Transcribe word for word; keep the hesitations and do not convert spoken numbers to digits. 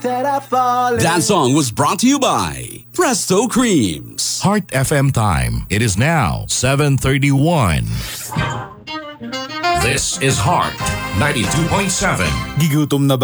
That song was brought to you by Presto Creams. Heart F M time. It is now seven thirty-one. This is Heart ninety-two point seven. Gigutom na ba